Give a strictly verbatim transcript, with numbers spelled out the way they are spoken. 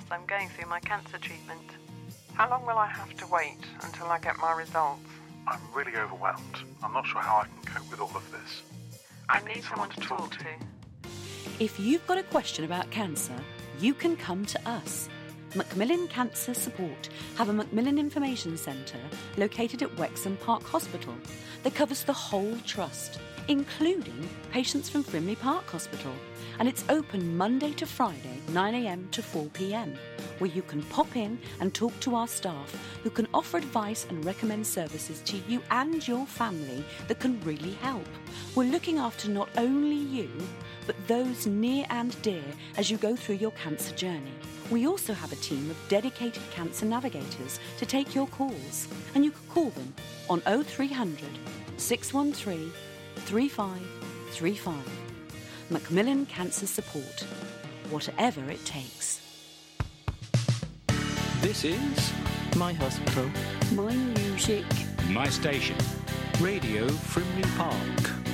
whilst I'm going through my cancer treatment. How long will I have to wait until I get my results? I'm really overwhelmed. I'm not sure how I can cope with all of this. I, I need someone to talk to. If you've got a question about cancer, you can come to us. Macmillan Cancer Support have a Macmillan Information Centre located at Wexham Park Hospital that covers the whole trust, including patients from Frimley Park Hospital, and it's open Monday to Friday, nine a m to four p m, where you can pop in and talk to our staff who can offer advice and recommend services to you and your family that can really help. We're looking after not only you, but those near and dear as you go through your cancer journey. We also have a team of dedicated cancer navigators to take your calls, and you can call them on oh three hundred, six one three, three five three five. Macmillan Cancer Support. Whatever it takes. This is My Hospital. My music. My Station. Radio Frimley Park.